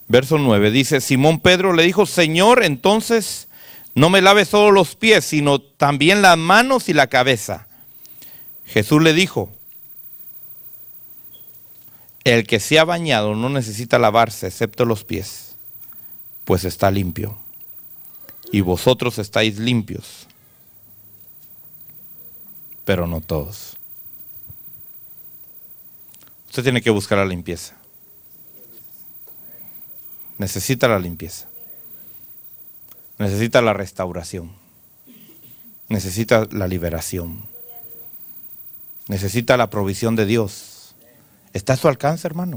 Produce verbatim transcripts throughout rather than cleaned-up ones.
Verso nueve dice, Simón Pedro le dijo, Señor, entonces no me laves solo los pies, sino también las manos y la cabeza. Jesús le dijo, el que se ha bañado no necesita lavarse excepto los pies, pues está limpio. Y vosotros estáis limpios, pero no todos. Usted tiene que buscar la limpieza. Necesita la limpieza. Necesita la restauración. Necesita la liberación. Necesita la provisión de Dios. Está a su alcance, hermano.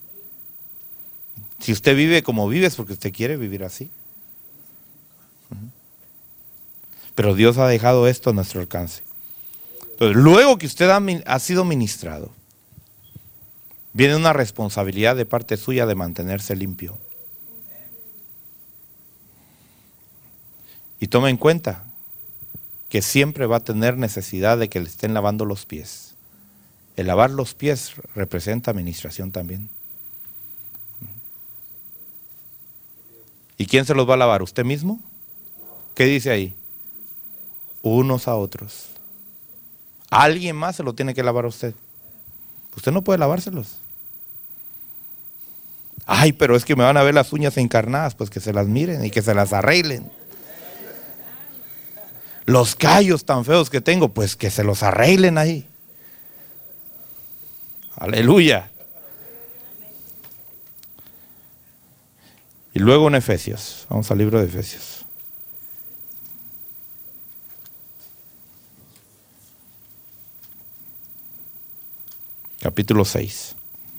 Si usted vive como vive es porque usted quiere vivir así. Pero Dios ha dejado esto a nuestro alcance. Entonces, luego que usted ha, ha sido ministrado, viene una responsabilidad de parte suya de mantenerse limpio. Y tome en cuenta que siempre va a tener necesidad de que le estén lavando los pies. El lavar los pies representa administración también. ¿Y quién se los va a lavar? ¿Usted mismo? ¿Qué dice ahí? Unos a otros. Alguien más se lo tiene que lavar a usted. Usted no puede lavárselos. Ay, pero es que me van a ver las uñas encarnadas. Pues que se las miren y que se las arreglen. Los callos tan feos que tengo, pues que se los arreglen ahí. Aleluya. Y luego en Efesios, vamos al libro de Efesios. Capítulo seis.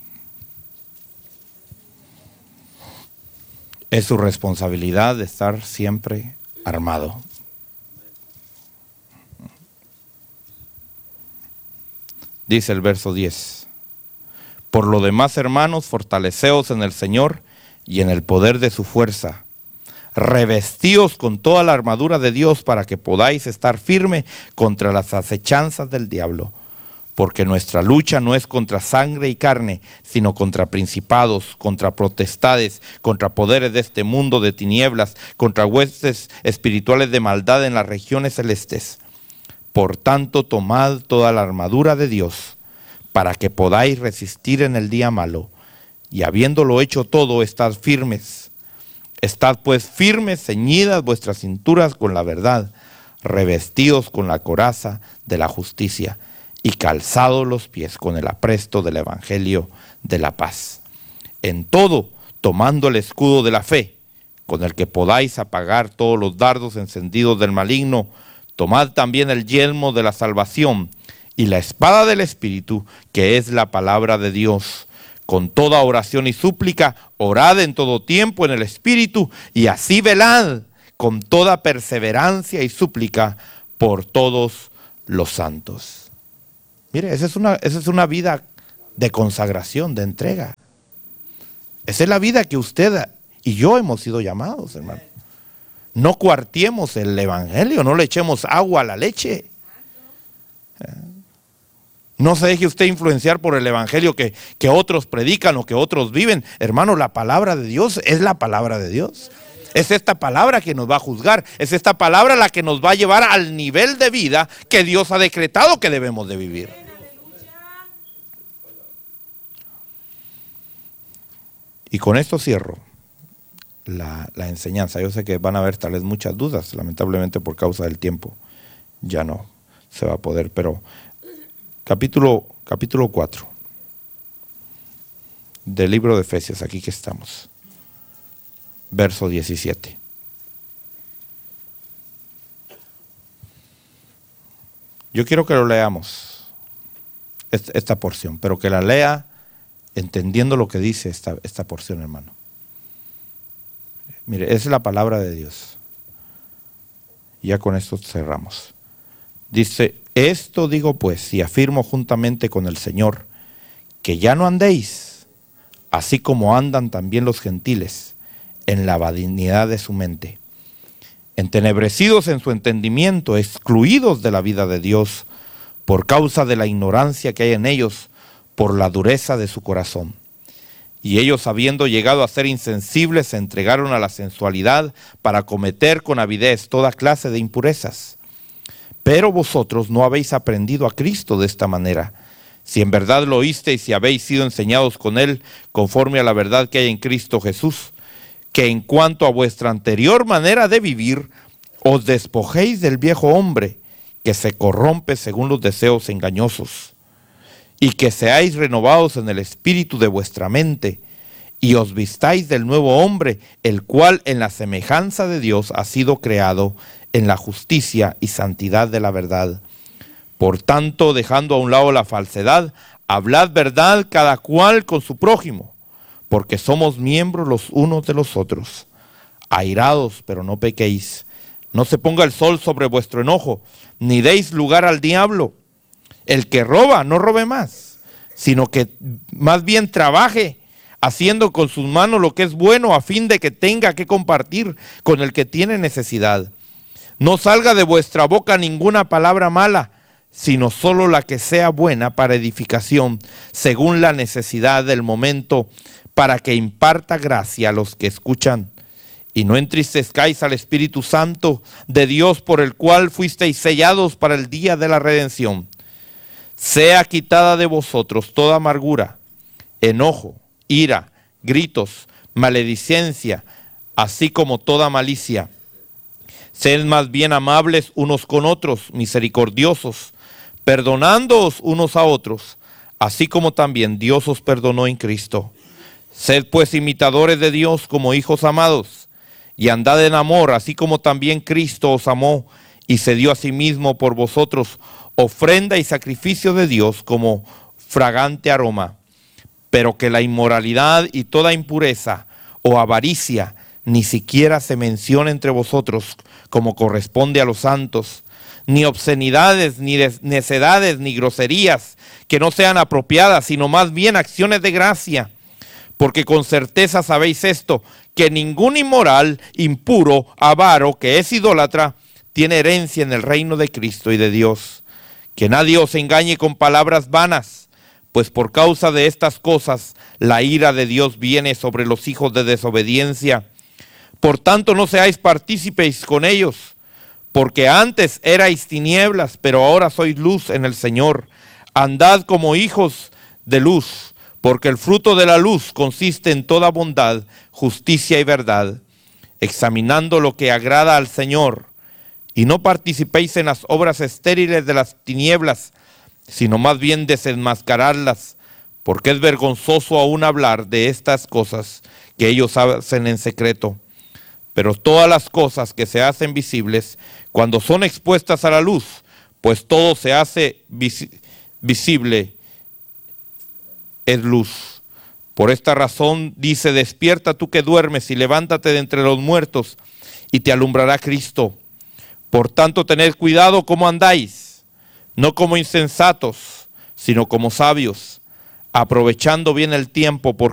Es su responsabilidad de estar siempre armado. Dice el verso diez. Por lo demás, hermanos, fortaleceos en el Señor y en el poder de su fuerza. Revestíos con toda la armadura de Dios para que podáis estar firme contra las acechanzas del diablo. Porque nuestra lucha no es contra sangre y carne, sino contra principados, contra potestades, contra poderes de este mundo de tinieblas, contra huestes espirituales de maldad en las regiones celestes. Por tanto, tomad toda la armadura de Dios, para que podáis resistir en el día malo, y habiéndolo hecho todo, estad firmes. Estad pues firmes, ceñidas vuestras cinturas con la verdad, revestidos con la coraza de la justicia, y calzados los pies con el apresto del evangelio de la paz. En todo, tomando el escudo de la fe, con el que podáis apagar todos los dardos encendidos del maligno, tomad también el yelmo de la salvación y la espada del Espíritu, que es la palabra de Dios. Con toda oración y súplica, orad en todo tiempo en el Espíritu, y así velad con toda perseverancia y súplica por todos los santos. Mire, esa es una, esa es una vida de consagración, de entrega. Esa es la vida que usted y yo hemos sido llamados, hermano. No cuartiemos el evangelio, no le echemos agua a la leche. No se deje usted influenciar por el evangelio que, que otros predican o que otros viven. Hermano, la palabra de Dios es la palabra de Dios. Es esta palabra que nos va a juzgar. Es esta palabra la que nos va a llevar al nivel de vida que Dios ha decretado que debemos de vivir. Y con esto cierro la, la enseñanza. Yo sé que van a haber tal vez muchas dudas, lamentablemente por causa del tiempo. Ya no se va a poder, pero capítulo, capítulo cuatro del libro de Efesios, aquí que estamos. Verso diecisiete. Yo quiero que lo leamos, esta, esta porción, pero que la lea entendiendo lo que dice esta, esta porción, hermano. Mire, esa es la palabra de Dios. Ya con esto cerramos. Dice, esto digo pues, y afirmo juntamente con el Señor, que ya no andéis, así como andan también los gentiles, en la vanidad de su mente, entenebrecidos en su entendimiento, excluidos de la vida de Dios, por causa de la ignorancia que hay en ellos, por la dureza de su corazón, Y ellos, habiendo llegado a ser insensibles, se entregaron a la sensualidad para cometer con avidez toda clase de impurezas. Pero vosotros no habéis aprendido a Cristo de esta manera. Si en verdad lo oísteis y habéis sido enseñados con Él, conforme a la verdad que hay en Cristo Jesús, que en cuanto a vuestra anterior manera de vivir, os despojéis del viejo hombre, que se corrompe según los deseos engañosos, y que seáis renovados en el espíritu de vuestra mente, y os vistáis del nuevo hombre, el cual en la semejanza de Dios ha sido creado en la justicia y santidad de la verdad. Por tanto, dejando a un lado la falsedad, hablad verdad cada cual con su prójimo, porque somos miembros los unos de los otros. Airados, pero no pequéis. No se ponga el sol sobre vuestro enojo, ni deis lugar al diablo. El que roba, no robe más, sino que más bien trabaje, haciendo con sus manos lo que es bueno, a fin de que tenga que compartir con el que tiene necesidad. No salga de vuestra boca ninguna palabra mala, sino solo la que sea buena para edificación, según la necesidad del momento, para que imparta gracia a los que escuchan. Y no entristezcáis al Espíritu Santo de Dios, por el cual fuisteis sellados para el día de la redención. Sea quitada de vosotros toda amargura, enojo, ira, gritos, maledicencia, así como toda malicia. Sed más bien amables unos con otros, misericordiosos, perdonándoos unos a otros, así como también Dios os perdonó en Cristo. Sed pues imitadores de Dios como hijos amados, y andad en amor, así como también Cristo os amó y se dio a sí mismo por vosotros, ofrenda y sacrificio de Dios como fragante aroma. Pero que la inmoralidad y toda impureza o avaricia ni siquiera se mencione entre vosotros, como corresponde a los santos, ni obscenidades, ni necedades, ni groserías, que no sean apropiadas, sino más bien acciones de gracia. Porque con certeza sabéis esto, que ningún inmoral, impuro, avaro, que es idólatra, tiene herencia en el reino de Cristo y de Dios. Que nadie os engañe con palabras vanas, pues por causa de estas cosas la ira de Dios viene sobre los hijos de desobediencia. Por tanto, no seáis partícipes con ellos, porque antes erais tinieblas, pero ahora sois luz en el Señor. Andad como hijos de luz, porque el fruto de la luz consiste en toda bondad, justicia y verdad, examinando lo que agrada al Señor. Y no participéis en las obras estériles de las tinieblas, sino más bien desenmascararlas, porque es vergonzoso aún hablar de estas cosas que ellos hacen en secreto. Pero todas las cosas que se hacen visibles, cuando son expuestas a la luz, pues todo se hace vis- visible, es luz. Por esta razón dice: despierta tú que duermes y levántate de entre los muertos, y te alumbrará Cristo. Por tanto, tened cuidado cómo andáis, no como insensatos, sino como sabios, aprovechando bien el tiempo, porque